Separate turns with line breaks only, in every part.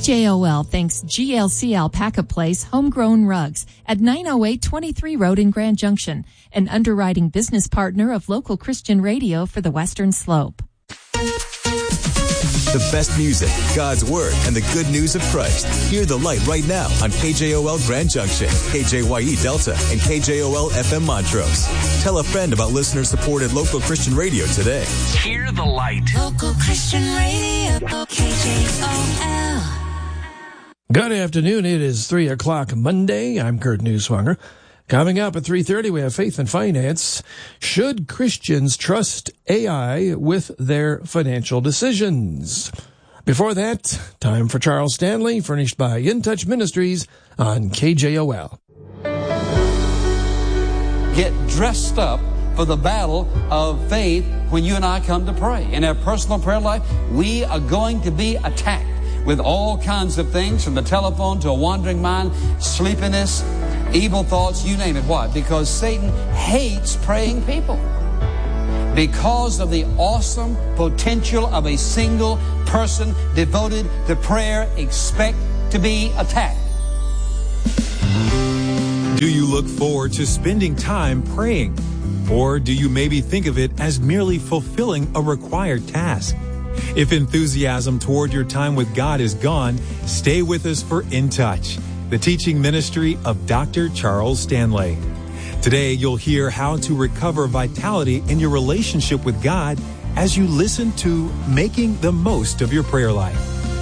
KJOL thanks GLC Alpaca Place Homegrown Rugs at 908 23 Road in Grand Junction, an underwriting business partner of local Christian radio for the Western Slope.
The best music, God's Word, and the good news of Christ. Hear the light right now on KJOL Grand Junction, KJYE Delta, and KJOL FM Montrose. Tell a friend about listener-supported local Christian radio today.
Hear the light.
Local Christian radio, KJOL.
Good afternoon. It is 3 o'clock Monday. I'm Kurt Neuswanger. Coming up at 3:30, we have Faith and Finance. Should Christians trust AI with their financial decisions? Before that, time for Charles Stanley, furnished by In Touch Ministries on KJOL.
Get dressed up for the battle of faith when you and I come to pray. In our personal prayer life, we are going to be attacked with all kinds of things, from the telephone to a wandering mind, sleepiness, evil thoughts, you name it. Why? Because Satan hates praying people. Because of the awesome potential of a single person devoted to prayer, expect to be attacked.
Do you look forward to spending time praying? Or do you maybe think of it as merely fulfilling a required task? If enthusiasm toward your time with God is gone, stay with us for In Touch, the teaching ministry of Dr. Charles Stanley. Today, you'll hear how to recover vitality in your relationship with God as you listen to Making the Most of Your Prayer Life.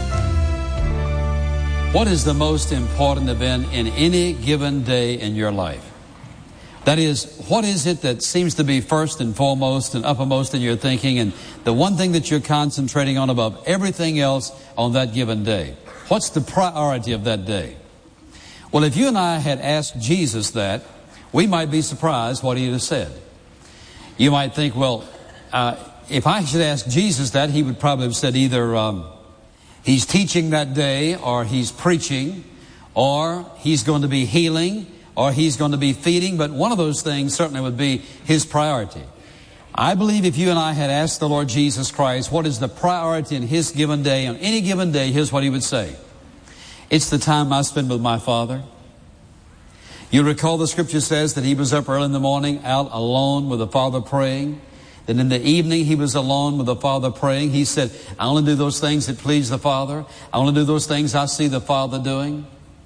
What is the most important event in any given day in your life? That is, what is it that seems to be first and foremost and uppermost in your thinking, and the one thing that you're concentrating on above everything else on that given day? What's the priority of that day? Well, if you and I had asked Jesus that, we might be surprised what he'd have said. You might think, well, if I should ask Jesus that, he would probably have said either he's teaching that day, or he's preaching, or he's going to be healing, or he's going to be feeding, but one of those things certainly would be his priority. I believe if you and I had asked the Lord Jesus Christ what is the priority in his given day, on any given day, here's what he would say. It's the time I spend with my Father. You recall the scripture says that he was up early in the morning, out alone with the Father praying. Then in the evening he was alone with the Father praying. He said, I only do those things that please the Father. I only do those things I see the Father doing.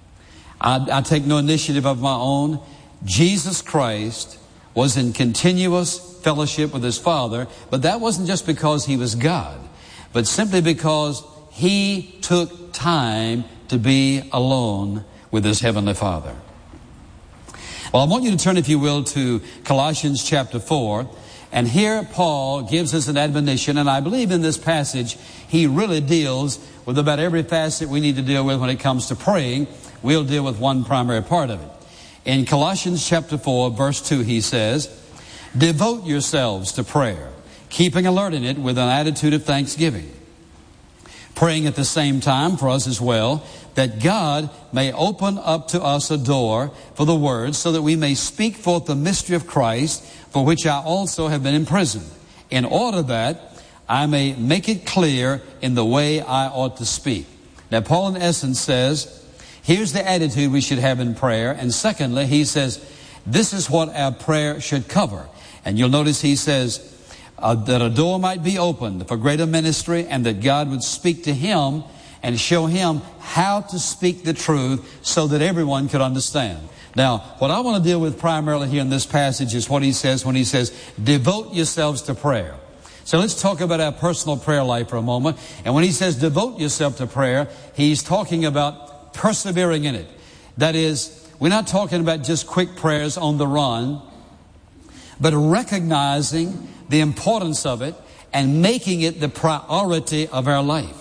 I take no initiative of my own. Jesus Christ was in continuous fellowship with his Father, but that wasn't just because he was God, but simply because he took time to be alone with his Heavenly Father. Well, I want you to turn, if you will, to Colossians chapter 4. And here Paul gives us an admonition, and I believe in this passage he really deals with about every facet we need to deal with when it comes to praying. We'll deal with one primary part of it. In Colossians chapter 4, verse 2, he says, devote yourselves to prayer, keeping alert in it with an attitude of thanksgiving. Praying at the same time for us as well, that God may open up to us a door for the word, so that we may speak forth the mystery of Christ, for which I also have been imprisoned, in order that I may make it clear in the way I ought to speak. Now, Paul in essence says, here's the attitude we should have in prayer. And secondly, he says, this is what our prayer should cover. And you'll notice he says that a door might be opened for greater ministry, and that God would speak to him and show him how to speak the truth so that everyone could understand. Now, what I want to deal with primarily here in this passage is what he says when he says, devote yourselves to prayer. So let's talk about our personal prayer life for a moment. And when he says devote yourself to prayer, he's talking about persevering in it. That is, we're not talking about just quick prayers on the run, but recognizing the importance of it and making it the priority of our life.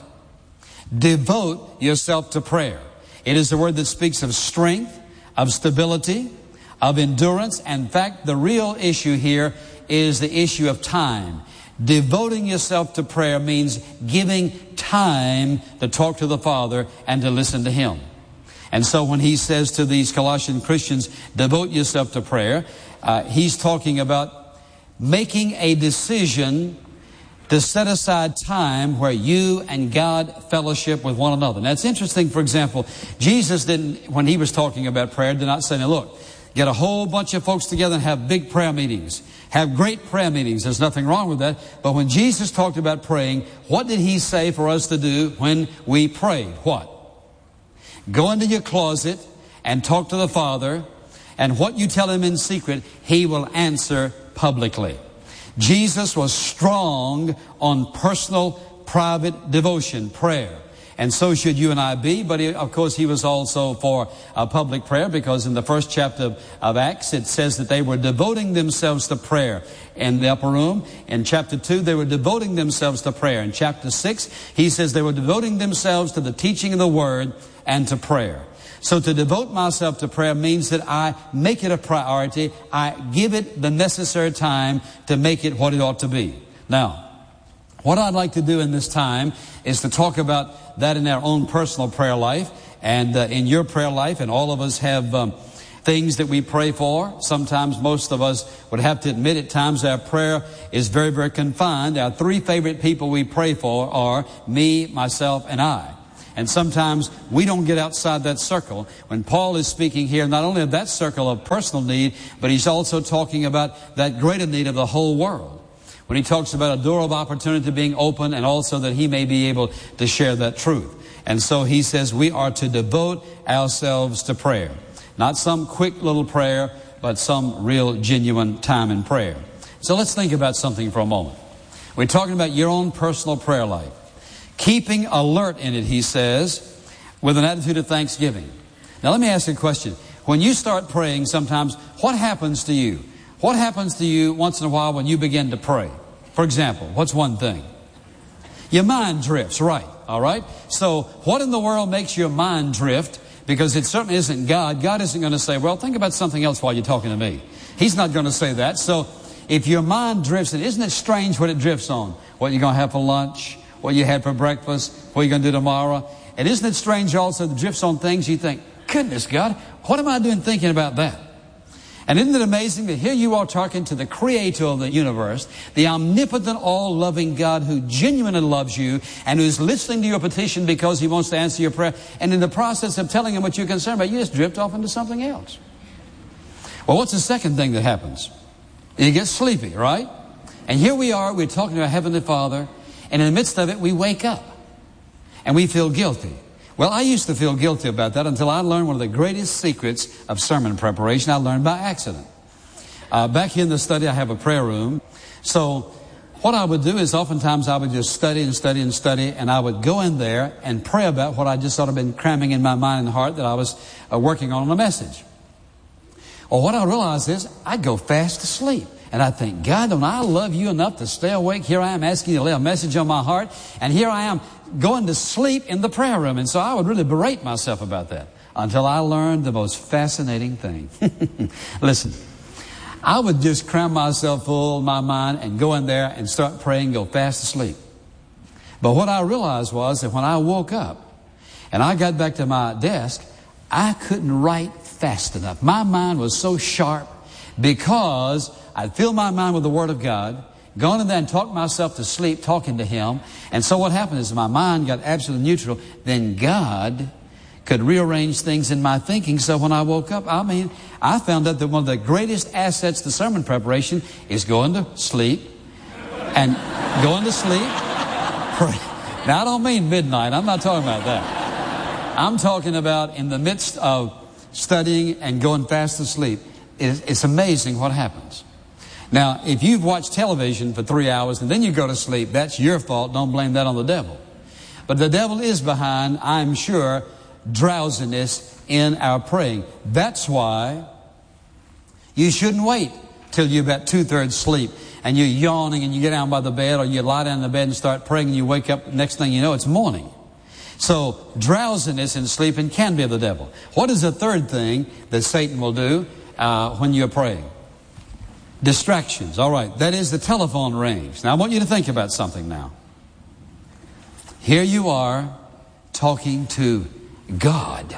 Devote yourself to prayer. It is a word that speaks of strength, of stability, of endurance. In fact, the real issue here is the issue of time. Devoting yourself to prayer means giving time to talk to the Father and to listen to him. And so when he says to these Colossian Christians, devote yourself to prayer, he's talking about making a decision to set aside time where you and God fellowship with one another. Now, it's interesting, for example, Jesus didn't, when he was talking about prayer, did not say, now look, get a whole bunch of folks together and have big prayer meetings. Have great prayer meetings. There's nothing wrong with that. But when Jesus talked about praying, what did he say for us to do when we prayed? What? Go into your closet and talk to the Father, and what you tell him in secret, he will answer publicly. Jesus was strong on personal, private devotion, prayer. And so should you and I be. But of course, he was also for public prayer, because in the first chapter of Acts, it says that they were devoting themselves to prayer in the upper room. In chapter 2, they were devoting themselves to prayer. In chapter 6, he says they were devoting themselves to the teaching of the Word and to prayer. So to devote myself to prayer means that I make it a priority. I give it the necessary time to make it what it ought to be. Now, what I'd like to do in this time is to talk about that in our own personal prayer life and in your prayer life. And all of us have things that we pray for. Sometimes most of us would have to admit at times our prayer is very, very confined. Our 3 favorite people we pray for are me, myself, and I. And sometimes we don't get outside that circle. When Paul is speaking here, not only of that circle of personal need, but he's also talking about that greater need of the whole world. When he talks about a door of opportunity being open, and also that he may be able to share that truth. And so he says we are to devote ourselves to prayer. Not some quick little prayer, but some real genuine time in prayer. So let's think about something for a moment. We're talking about your own personal prayer life. Keeping alert in it, he says, with an attitude of thanksgiving. Now let me ask you a question. When you start praying sometimes, what happens to you? What happens to you once in a while when you begin to pray? For example, what's one thing? Your mind drifts, right? All right? So what in the world makes your mind drift? Because it certainly isn't God. God isn't going to say, well, think about something else while you're talking to me. He's not going to say that. So if your mind drifts, and isn't it strange what it drifts on? What you're going to have for lunch? What you had for breakfast? What you're going to do tomorrow? And isn't it strange also that it drifts on things you think, goodness God, what am I doing thinking about that? And isn't it amazing that here you are talking to the creator of the universe, the omnipotent, all-loving God who genuinely loves you and who's listening to your petition because he wants to answer your prayer. And in the process of telling him what you're concerned about, you just drift off into something else. Well, what's the second thing that happens? You get sleepy, right? And here we are, we're talking to our Heavenly Father, and in the midst of it, we wake up and we feel guilty. Well, I used to feel guilty about that until I learned one of the greatest secrets of sermon preparation. I learned by accident. Back here in the study, I have a prayer room. So what I would do is oftentimes I would just study and study and study, and I would go in there and pray about what I just sort of been cramming in my mind and heart that I was working on a message. Well, what I realized is I'd go fast asleep. And I think, God, don't I love you enough to stay awake? Here I am asking you to lay a message on my heart. And here I am going to sleep in the prayer room. And so I would really berate myself about that until I learned the most fascinating thing. Listen, I would just cram myself full of my mind and go in there and start praying, go fast asleep. But what I realized was that when I woke up and I got back to my desk, I couldn't write fast enough. My mind was so sharp because I'd fill my mind with the Word of God, gone in there and talked myself to sleep talking to Him. And so what happened is my mind got absolutely neutral. Then God could rearrange things in my thinking. So when I woke up, I found out that one of the greatest assets to sermon preparation is going to sleep. And going to sleep, pray. Now I don't mean midnight. I'm not talking about that. I'm talking about in the midst of studying and going fast to sleep. It's amazing what happens. Now, if you've watched television for 3 hours and then you go to sleep, that's your fault. Don't blame that on the devil. But the devil is behind, I'm sure, drowsiness in our praying. That's why you shouldn't wait till you're about 2/3 sleep and you're yawning and you get down by the bed, or you lie down in the bed and start praying and you wake up, next thing you know, it's morning. So drowsiness in sleeping can be of the devil. What is the third thing that Satan will do when you're praying? Distractions. All right, that is the telephone rings. Now I want you to think about something now. Here you are talking to God,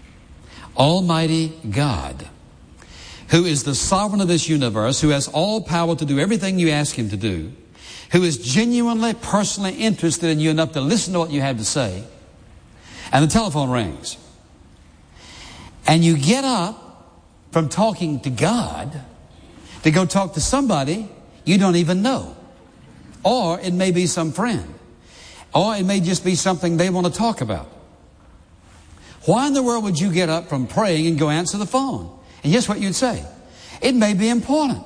Almighty God, who is the sovereign of this universe, who has all power to do everything you ask Him to do. who is genuinely, personally interested in you enough to listen to what you have to say, and the telephone rings, and you get up from talking to God to go talk to somebody you don't even know. Or it may be some friend. Or it may just be something they want to talk about. Why in the world would you get up from praying and go answer the phone? And guess what you'd say? It may be important.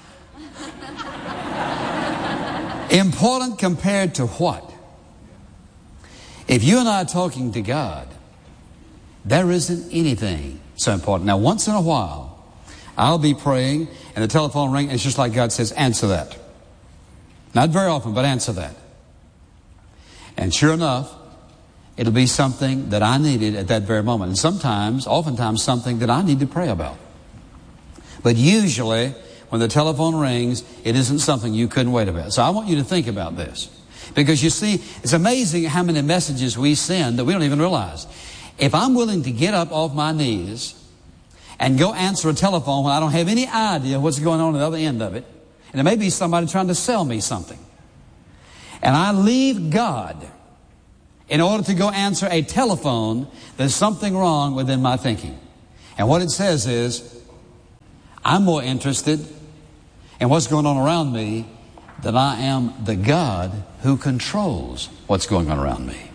Important compared to what? If you and I are talking to God, there isn't anything so important. Now, once in a while, I'll be praying and the telephone rings, and it's just like God says, answer that. Not very often, but answer that. And sure enough, it'll be something that I needed at that very moment. And sometimes, oftentimes, something that I need to pray about. But usually, when the telephone rings, it isn't something you couldn't wait about. So I want you to think about this. Because you see, it's amazing how many messages we send that we don't even realize. If I'm willing to get up off my knees and go answer a telephone when I don't have any idea what's going on at the other end of it, and it may be somebody trying to sell me something, and I leave God in order to go answer a telephone, there's something wrong within my thinking. And what it says is, I'm more interested in what's going on around me than I am the God who controls what's going on around me.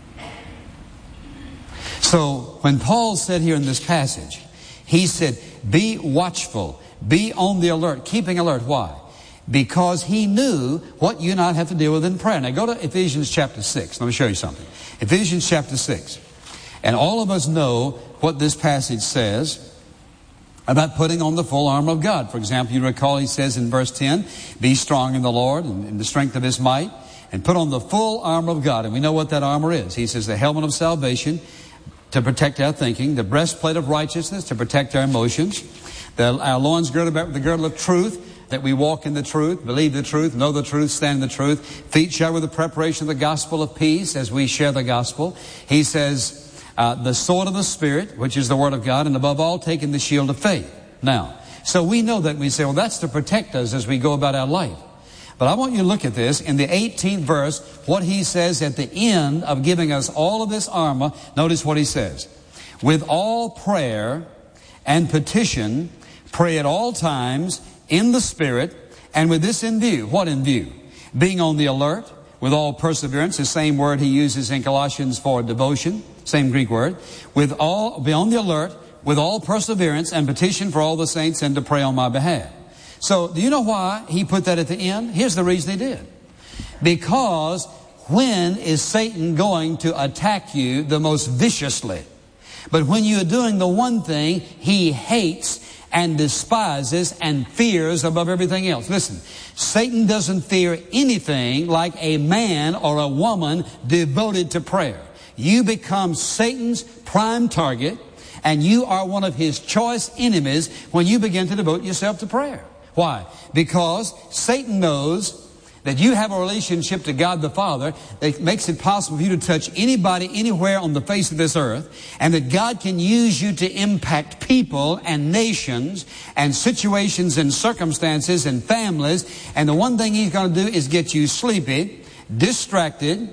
So when Paul said here in this passage, he said, be watchful, be on the alert, keeping alert. Why? Because he knew what you and I have to deal with in prayer. Now go to Ephesians chapter 6. Let me show you something. Ephesians chapter 6. And all of us know what this passage says about putting on the full armor of God. For example, you recall he says in verse 10, be strong in the Lord and in the strength of His might, and put on the full armor of God. And we know what that armor is. He says the helmet of salvation to protect our thinking, the breastplate of righteousness to protect our emotions, our loins girded about with the girdle of truth, that we walk in the truth, believe the truth, know the truth, stand in the truth, feet shod with the preparation of the gospel of peace as we share the gospel. He says, the sword of the Spirit, which is the Word of God, and above all, taking the shield of faith. Now, so we know that. We say, well, that's to protect us as we go about our life. But I want you to look at this in the 18th verse, what he says at the end of giving us all of this armor. Notice what he says. With all prayer and petition, pray at all times in the Spirit, and with this in view. What in view? Being on the alert, with all perseverance, the same word he uses in Colossians for devotion, same Greek word. Be on the alert, with all perseverance, and petition for all the saints, and to pray on my behalf. So, do you know why he put that at the end? Here's the reason he did. Because when is Satan going to attack you the most viciously? But when you're doing the one thing he hates and despises and fears above everything else. Listen, Satan doesn't fear anything like a man or a woman devoted to prayer. You become Satan's prime target, and you are one of his choice enemies when you begin to devote yourself to prayer. Why? Because Satan knows that you have a relationship to God the Father that makes it possible for you to touch anybody, anywhere on the face of this earth, and that God can use you to impact people and nations and situations and circumstances and families. And the one thing he's going to do is get you sleepy, distracted,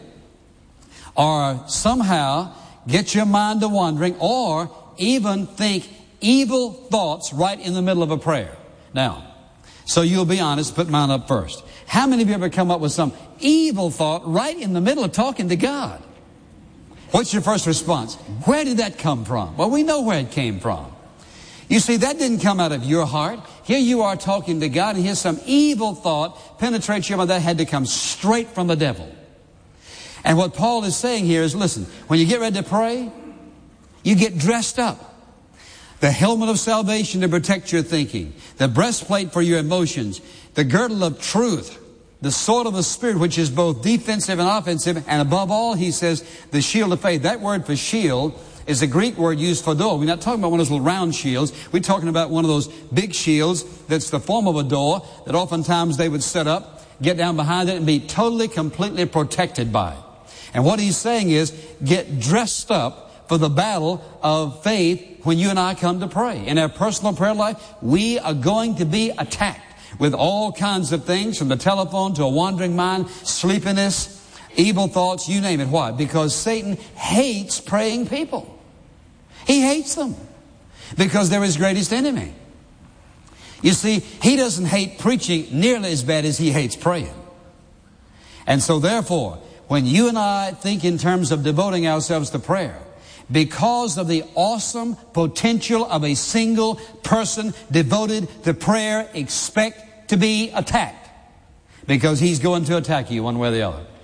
or somehow get your mind to wandering, or even think evil thoughts right in the middle of a prayer. Now, so you'll be honest, put mine up first. How many of you ever come up with some evil thought right in the middle of talking to God? What's your first response? Where did that come from? Well, we know where it came from. You see, that didn't come out of your heart. Here you are talking to God, and here's some evil thought penetrates your mind. That had to come straight from the devil. And what Paul is saying here is, listen, when you get ready to pray, you get dressed up. The helmet of salvation to protect your thinking, the breastplate for your emotions, the girdle of truth, the sword of the Spirit, which is both defensive and offensive, and above all, he says, the shield of faith. That word for shield is a Greek word used for door. We're not talking about one of those little round shields. We're talking about one of those big shields that's the form of a door that oftentimes they would set up, get down behind it, and be totally, completely protected by it. And what he's saying is, get dressed up for the battle of faith when you and I come to pray. In our personal prayer life, we are going to be attacked. with all kinds of things, from the telephone to a wandering mind, sleepiness, evil thoughts, you name it. Why? Because Satan hates praying people. He hates them because they're his greatest enemy. You see, he doesn't hate preaching nearly as bad as he hates praying. And so therefore, when you and I think in terms of devoting ourselves to prayer, because of the awesome potential of a single person devoted to prayer, expect to be attacked, because he's going to attack you one way or the other.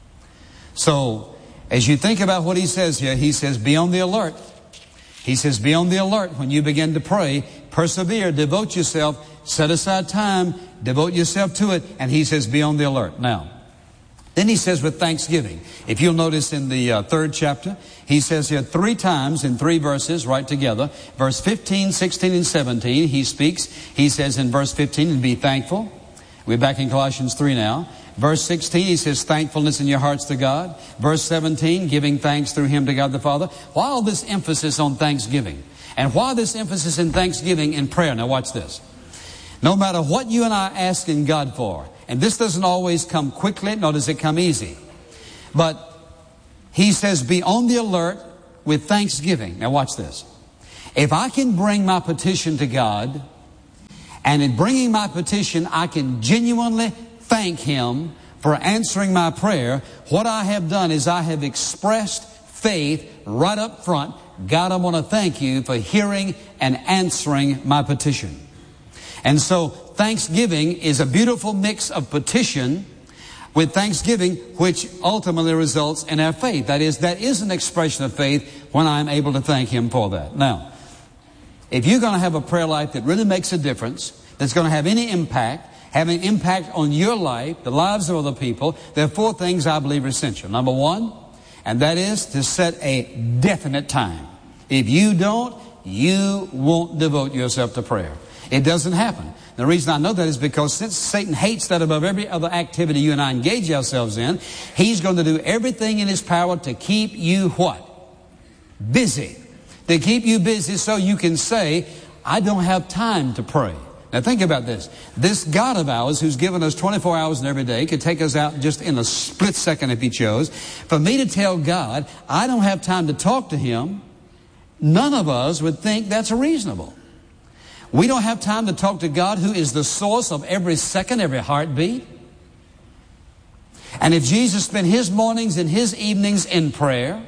So, as you think about what he says here, he says, be on the alert. He says, be on the alert when you begin to pray. Persevere, devote yourself, set aside time, devote yourself to it. And he says, be on the alert. Now, then he says with thanksgiving. If you'll notice in the third chapter, he says here 3 times in 3 verses right together. Verse 15, 16, and 17, he speaks. He says in verse 15, be thankful. We're back in Colossians 3 now. Verse 16, he says, thankfulness in your hearts to God. Verse 17, giving thanks through him to God the Father. Why all this emphasis on thanksgiving? And why this emphasis in thanksgiving in prayer? Now watch this. No matter what you and I ask in God for, and this doesn't always come quickly, nor does it come easy, but he says, be on the alert with thanksgiving. Now watch this. If I can bring my petition to God, and in bringing my petition, I can genuinely thank him for answering my prayer, what I have done is I have expressed faith right up front. God, I want to thank you for hearing and answering my petition. And so thanksgiving is a beautiful mix of petition with thanksgiving, which ultimately results in our faith. That is an expression of faith when I'm able to thank him for that. Now, if you're going to have a prayer life that really makes a difference, that's going to have any impact, have an impact on your life, the lives of other people, there are 4 things I believe are essential. Number 1, and that is to set a definite time. If you don't, you won't devote yourself to prayer. It doesn't happen. The reason I know that is because since Satan hates that above every other activity you and I engage ourselves in, he's going to do everything in his power to keep you what? Busy. To keep you busy so you can say, I don't have time to pray. Now think about this. This God of ours who's given us 24 hours in every day could take us out just in a split second if he chose. For me to tell God I don't have time to talk to him, none of us would think that's reasonable. We don't have time to talk to God who is the source of every second, every heartbeat. And if Jesus spent his mornings and his evenings in prayer,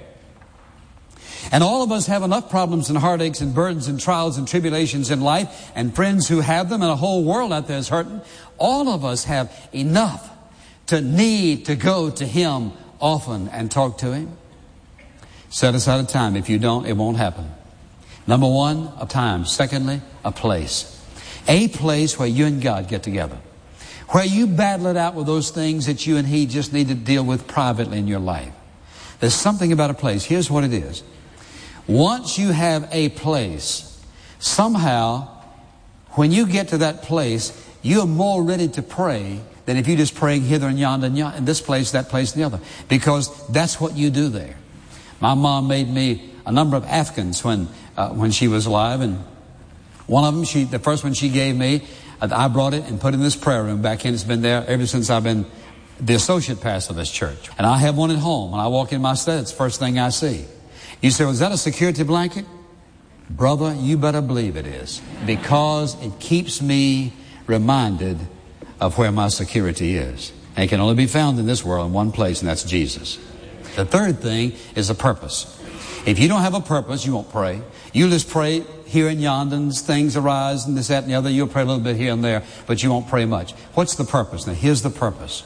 and all of us have enough problems and heartaches and burdens and trials and tribulations in life, and friends who have them, and a whole world out there is hurting, all of us have enough to need to go to him often and talk to him. Set aside a time. If you don't, it won't happen. Number 1, a time. Secondly, a place. A place where you and God get together. Where you battle it out with those things that you and he just need to deal with privately in your life. There's something about a place. Here's what it is. Once you have a place, somehow, when you get to that place, you're more ready to pray than if you're just praying hither and yonder and yonder, in this place, that place, and the other. Because that's what you do there. My mom made me a number of Afghans when she was alive, and one of them, the first one she gave me, I brought it and put it in this prayer room back in. It's been there ever since I've been the associate pastor of this church. And I have one at home. When I walk in my study, it's the first thing I see. You say, well, is that a security blanket? Brother, you better believe it is. Because it keeps me reminded of where my security is. And it can only be found in this world in one place, and that's Jesus. The third thing is a purpose. If you don't have a purpose, you won't pray. You'll just pray here and yonder, and things arise, and this, that, and the other. You'll pray a little bit here and there, but you won't pray much. What's the purpose? Now, here's the purpose.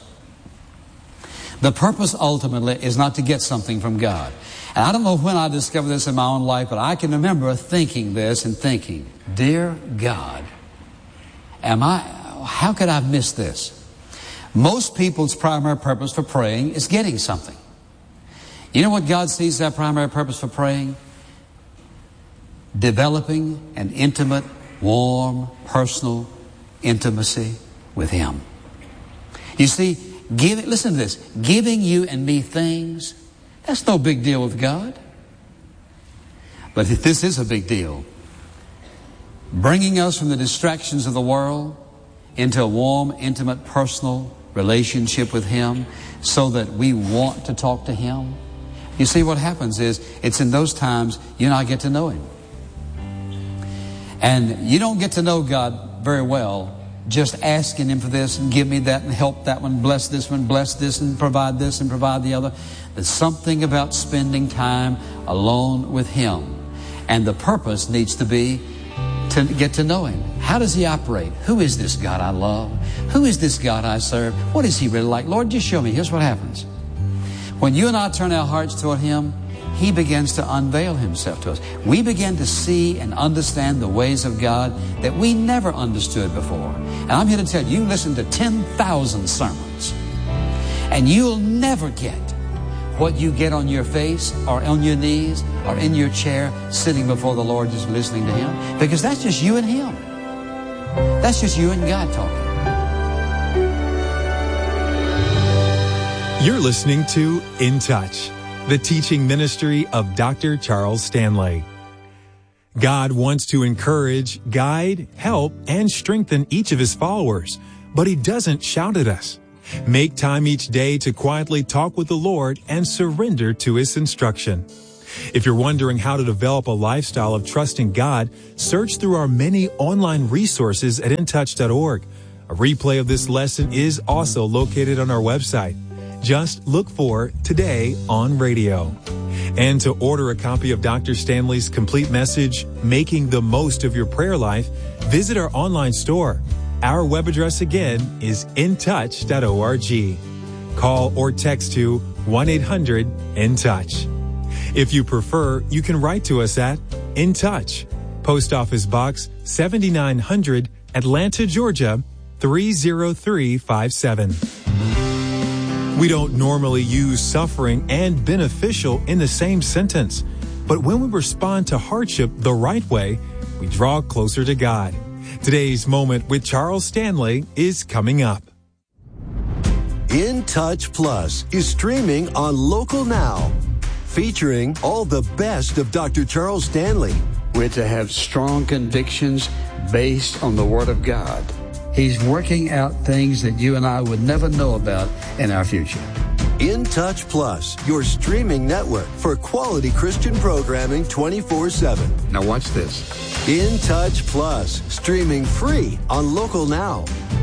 The purpose ultimately is not to get something from God. And I don't know when I discovered this in my own life, but I can remember thinking this and thinking, dear God, how could I have missed this? Most people's primary purpose for praying is getting something. You know what God sees as our primary purpose for praying? Developing an intimate, warm, personal intimacy with him. You see, listen to this. Giving you and me things, that's no big deal with God. But this is a big deal. Bringing us from the distractions of the world into a warm, intimate, personal relationship with Him so that we want to talk to Him? You see, what happens is, it's in those times you and I get to know Him. And you don't get to know God very well just asking Him for this and give me that and help that one, bless this and provide this and provide the other. There's something about spending time alone with Him. And the purpose needs to be to get to know Him. How does He operate? Who is this God I love? Who is this God I serve? What is He really like? Lord, just show me. Here's what happens. When you and I turn our hearts toward Him, He begins to unveil Himself to us. We begin to see and understand the ways of God that we never understood before. And I'm here to tell you, you listen to 10,000 sermons, and you'll never get what you get on your face or on your knees or in your chair sitting before the Lord just listening to Him. Because that's just you and Him. That's just you and God talking.
You're listening to In Touch, the teaching ministry of Dr. Charles Stanley. God wants to encourage, guide, help, and strengthen each of His followers, but He doesn't shout at us. Make time each day to quietly talk with the Lord and surrender to His instruction. If you're wondering how to develop a lifestyle of trusting God, search through our many online resources at intouch.org. A replay of this lesson is also located on our website. Just look for Today on Radio. And to order a copy of Dr. Stanley's complete message, Making the Most of Your Prayer Life, visit our online store. Our web address again is intouch.org. Call or text to 1-800-IN-TOUCH. If you prefer, you can write to us at In Touch, Post Office Box 7900, Atlanta, Georgia 30357. We don't normally use suffering and beneficial in the same sentence, but when we respond to hardship the right way, we draw closer to God. Today's Moment with Charles Stanley is coming up.
In Touch Plus is streaming on Local Now, featuring all the best of Dr. Charles Stanley.
We're to have strong convictions based on the Word of God. He's working out things that you and I would never know about in our future.
In Touch Plus, your streaming network for quality Christian programming 24/7.
Now watch this.
In Touch Plus, streaming free on Local Now.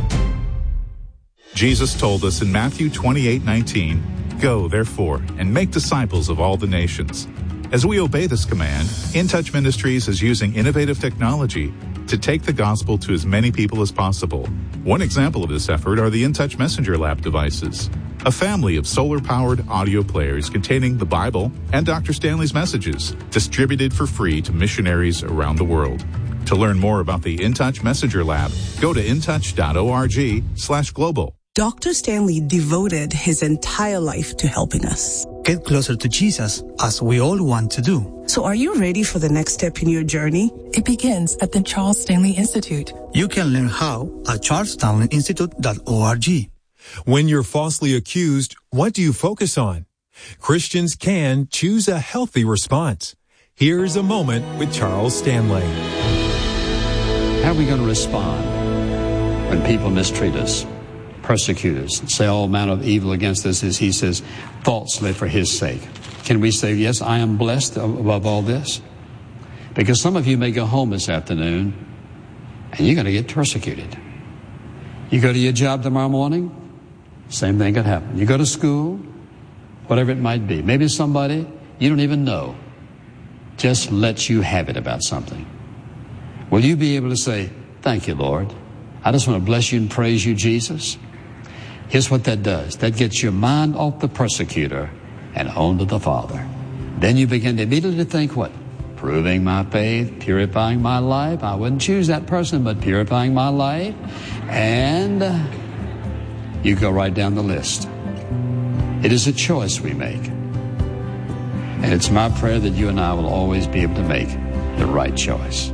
Jesus told us in Matthew 28:19, "Go, therefore, and make disciples of all the nations." As we obey this command, In Touch Ministries is using innovative technology to take the gospel to as many people as possible. One example of this effort are the In Touch Messenger Lab devices, a family of solar-powered audio players containing the Bible and Dr. Stanley's messages, distributed for free to missionaries around the world. To learn more about the In Touch Messenger Lab, go to intouch.org/global.
Dr. Stanley devoted his entire life to helping us
get closer to Jesus, as we all want to do.
So are you ready for the next step in your journey?
It begins at the Charles Stanley Institute.
You can learn how at charlesstanleyinstitute.org.
When you're falsely accused, what do you focus on? Christians can choose a healthy response. Here's a moment with Charles Stanley.
How are we going to respond when people mistreat us, persecute us, and say all manner of evil against us, as he says, falsely for his sake? Can we say, yes, I am blessed above all this? Because some of you may go home this afternoon and you're going to get persecuted. You go to your job tomorrow morning, same thing could happen. You go to school, whatever it might be. Maybe somebody you don't even know just lets you have it about something. Will you be able to say, thank you, Lord. I just want to bless you and praise you, Jesus? Here's what that does. That gets your mind off the persecutor and onto the Father. Then you begin to immediately think what? Proving my faith, purifying my life. I wouldn't choose that person, but purifying my life. And you go right down the list. It is a choice we make. And it's my prayer that you and I will always be able to make the right choice.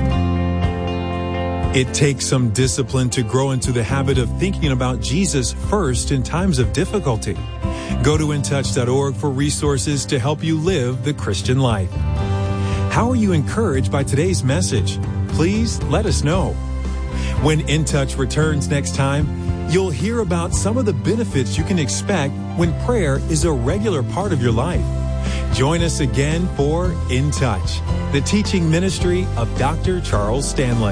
It takes some discipline to grow into the habit of thinking about Jesus first in times of difficulty. Go to intouch.org for resources to help you live the Christian life. How are you encouraged by today's message? Please let us know. When In Touch returns next time, you'll hear about some of the benefits you can expect when prayer is a regular part of your life. Join us again for In Touch, the teaching ministry of Dr. Charles Stanley.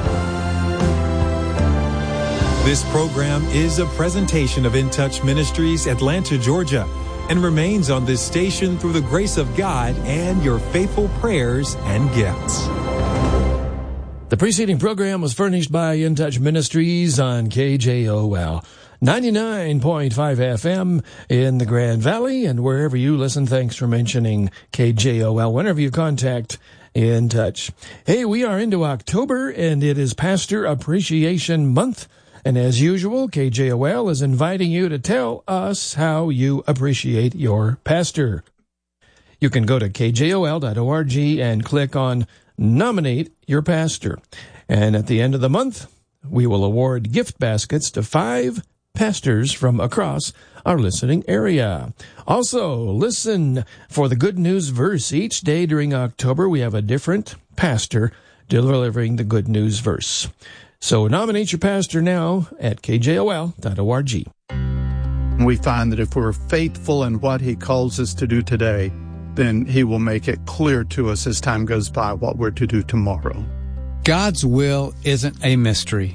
This program is a presentation of In Touch Ministries, Atlanta, Georgia, and remains on this station through the grace of God and your faithful prayers and gifts.
The preceding program was furnished by In Touch Ministries on KJOL 99.5 FM in the Grand Valley, and wherever you listen, thanks for mentioning KJOL whenever you contact In Touch. Hey, we are into October, and it is Pastor Appreciation Month. And as usual, KJOL is inviting you to tell us how you appreciate your pastor. You can go to kjol.org and click on Nominate Your Pastor. And at the end of the month, we will award gift baskets to 5 pastors from across our listening area. Also, listen for the Good News verse. Each day during October, we have a different pastor delivering the Good News verse. So nominate your pastor now at kjol.org.
We find that if we're faithful in what he calls us to do today, then he will make it clear to us as time goes by what we're to do tomorrow.
God's will isn't a mystery.